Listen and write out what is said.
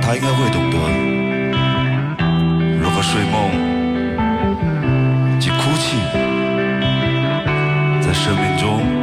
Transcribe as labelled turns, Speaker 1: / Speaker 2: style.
Speaker 1: 他应该会懂得如何睡梦及哭泣，在生命中